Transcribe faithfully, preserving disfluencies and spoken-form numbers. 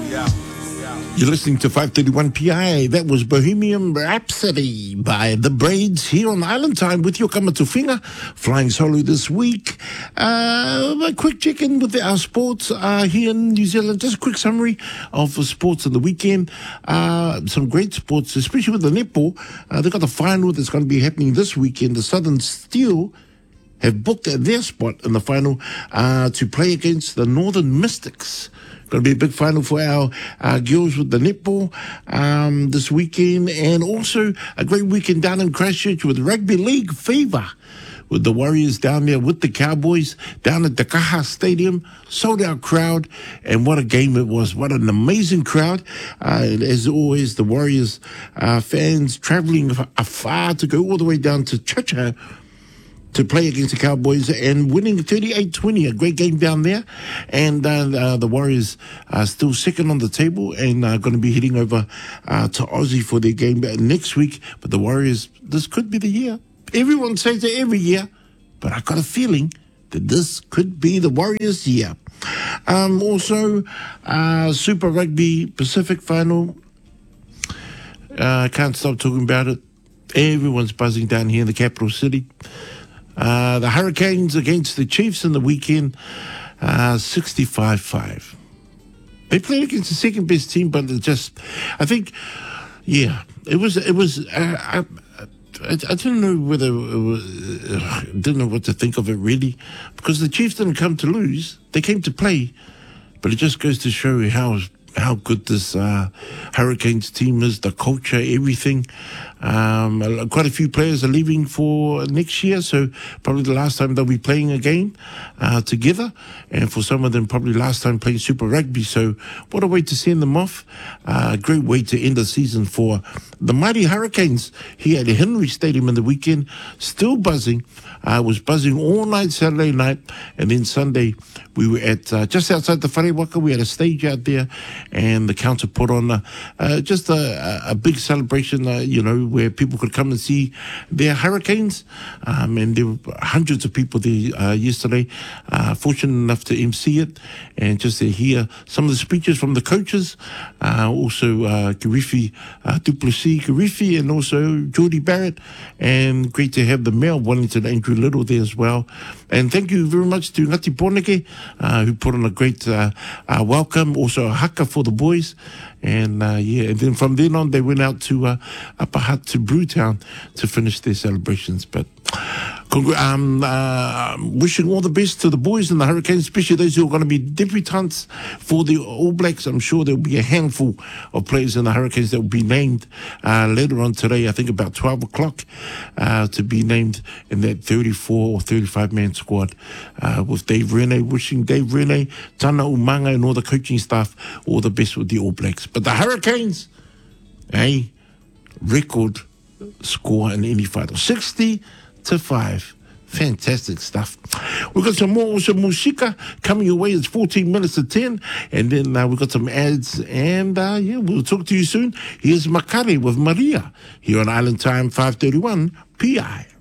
You're listening to five thirty-one P I. That was Bohemian Rhapsody by The Braids here on Island Time with your Kamatuwhinga, flying solo this week. Uh, a quick check-in with our sports uh, here in New Zealand. Just a quick summary of the sports of the weekend. Uh, some great sports, especially with the netball. Uh, they've got the final that's going to be happening this weekend. The Southern Steel have booked their spot in the final uh, to play against the Northern Mystics. Going to be a big final for our uh, girls with the netball um, this weekend, and also a great weekend down in Christchurch with rugby league fever, with the Warriors down there with the Cowboys down at the Kaha Stadium, sold out crowd, and what a game it was! What an amazing crowd! Uh, as always, the Warriors uh, fans travelling afar to go all the way down to Chacha to play against the Cowboys and winning thirty-eight twenty, a great game down there. And uh, uh, the Warriors are still second on the table and are going to be heading over uh, to Aussie for their game next week. But the Warriors, this could be the year. Everyone says it every year, but I got a feeling that this could be the Warriors' year. Um, also, uh, Super Rugby Pacific final. I uh, can't stop talking about it. Everyone's buzzing down here in the capital city. Uh, the Hurricanes against the Chiefs in the weekend, uh, sixty-five five. They played against the second best team, but it just, I think, yeah, it was, it was, uh, I, I, I didn't know whether, it was, uh, didn't know what to think of it really, because the Chiefs didn't come to lose, they came to play, but it just goes to show how how good this uh, Hurricanes team is, the culture, everything. Um, quite a few players are leaving for next year, so probably the last time they'll be playing again uh, together, and for some of them probably last time playing Super Rugby. So what a way to send them off. A uh, great way to end the season for the mighty Hurricanes here at Henry Stadium in the weekend. Still buzzing. I uh, was buzzing all night Saturday night, and then Sunday we were at uh, just outside the Wharewaka. We had a stage out there, and the council put on uh, uh, just a, a big celebration, uh, you know, where people could come and see their Hurricanes. Um, and there were hundreds of people there uh, yesterday, uh, fortunate enough to emcee it, and just to hear some of the speeches from the coaches, uh, also uh, Kirifi uh, Duplessis, Kirifi, and also Geordie Barrett, and great to have the Mayor of Wellington, Andrew Little, there as well. And thank you very much to Ngati Poneke, uh, who put on a great uh, uh, welcome, also a haka for the boys. And uh, yeah, and then from then on, they went out to uh, Upper Hutt to Brewtown to finish their celebrations. But um, uh, wishing all the best to the boys and the Hurricanes, especially those who are going to be debutants for the All Blacks. I'm sure there'll be a handful of players in the Hurricanes that will be named uh, later on today, I think about twelve o'clock, uh, to be named in that thirty-four or thirty-five man squad uh, with Dave Rene. Wishing Dave Rene, Tana Umanga, and all the coaching staff all the best with the All Blacks. But the Hurricanes, eh, record score in any final, sixty to five. Fantastic stuff. We've got some more also musika coming your way. It's fourteen minutes to ten. And then uh, we've got some ads. And uh, yeah, we'll talk to you soon. Here's Makare with Maria here on Island Time five thirty-one P I.